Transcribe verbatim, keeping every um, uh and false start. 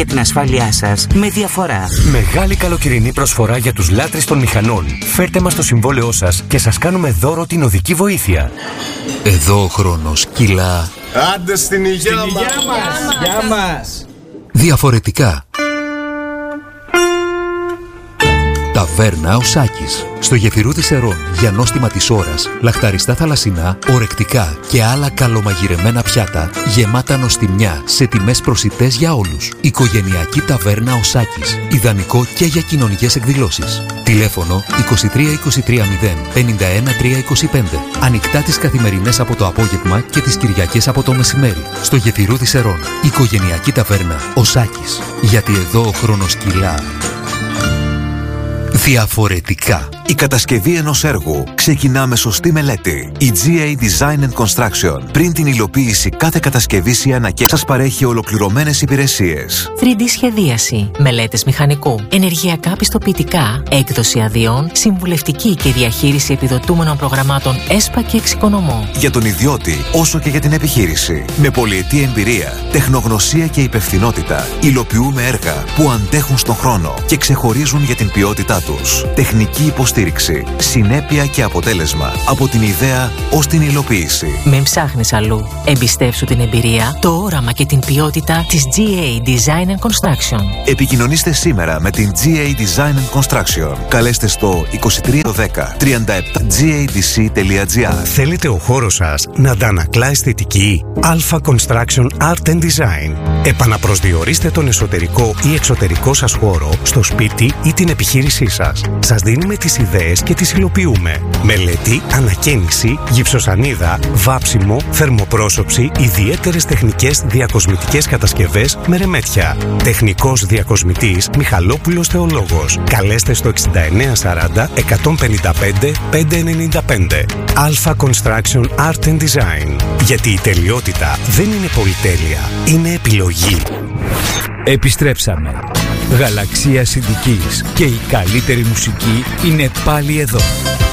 για την ασφάλειά σας με διαφορά. Μεγάλη καλοκαιρινή προσφορά για τους λάτρεις των μηχανών. Φέρτε μας το συμβόλαιό σας και σας κάνουμε δώρο την οδική βοήθεια. Εδώ ο χρόνος κυλά. Άντε στην υγεία μας! Γεια μας! Διαφορετικά. Ταβέρνα ο Σάκης. Στο Γεφυρούδι Σερών για νόστιμα της ώρας, λαχταριστά θαλασσινά, ορεκτικά και άλλα καλομαγειρεμένα πιάτα γεμάτα νοστιμιά σε τιμές προσιτές για όλους. Οικογενειακή ταβέρνα ο Σάκης. Ιδανικό και για κοινωνικές εκδηλώσεις. Τηλέφωνο είκοσι τρία είκοσι τρία μηδέν πενήντα ένα τριακόσια είκοσι πέντε. Ανοιχτά τις καθημερινές από το απόγευμα και τις Κυριακές από το μεσημέρι. Στο Γεφυρούδι Σερών. Οικογενειακή ταβέρνα ο Σάκης. Γιατί εδώ ο χρόνος κυλά. Διαφορετικά. Η κατασκευή ενός έργου ξεκινά με σωστή μελέτη. Η τζι έι Design and Construction, πριν την υλοποίηση κάθε κατασκευής ή ανακαίνησης, σας παρέχει ολοκληρωμένες υπηρεσίες. θρι ντι σχεδίαση, μελέτες μηχανικού, ενεργειακά πιστοποιητικά, έκδοση αδειών, συμβουλευτική και διαχείριση επιδοτούμενων προγραμμάτων ΕΣΠΑ και εξοικονομώ. Για τον ιδιώτη, όσο και για την επιχείρηση. Με πολυετή εμπειρία, τεχνογνωσία και υπευθυνότητα, υλοποιούμε έργα που αντέχουν στον χρόνο και ξεχωρίζουν για την ποιότητά τους. Τεχνική υποστήριξη, συνέπεια και αποτέλεσμα από την ιδέα ως την υλοποίηση. Μην ψάχνεις αλλού. Εμπιστεύσου την εμπειρία, το όραμα και την ποιότητα της τζι έι Design and Construction. Επικοινωνήστε σήμερα με την τζι έι Design and Construction. Καλέστε στο είκοσι τρία δέκα τριάντα επτά τζι έι ντι σι τελεία τζι άρ. Θέλετε ο χώρος σας να αντανακλά αισθητική? Alpha Construction Art and Design. Επαναπροσδιορίστε τον εσωτερικό ή εξωτερικό σας χώρο στο σπίτι ή την επιχείρησή σας. Σας δίνουμε τις ιδέες και τις υλοποιούμε. Μελέτη, ανακαίνιση, γυψοσανίδα, βάψιμο, θερμοπρόσωψη, ιδιαίτερες τεχνικές διακοσμητικές κατασκευές με ρεμέτια. Τεχνικός διακοσμητής Μιχαλόπουλος Θεολόγος. Καλέστε στο εξήντα εννέα σαράντα εκατόν πενήντα πέντε πεντακόσια ενενήντα πέντε. Alpha Construction Art and Design. Γιατί η τελειότητα δεν είναι πολυτέλεια, είναι επιλογή. Επιστρέψαμε. Γαλαξία Συντικής και η καλύτερη μουσική είναι πάλι εδώ.